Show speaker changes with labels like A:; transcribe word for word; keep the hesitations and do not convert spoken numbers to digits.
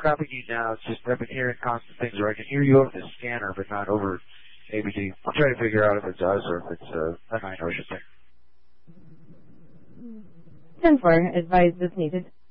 A: copying you now. It's just I've been hearing constant things where I can hear you over the scanner, but not over A B D. I'll try to figure out if it's us or if it's uh, a nine or something.
B: ten four, advised as needed.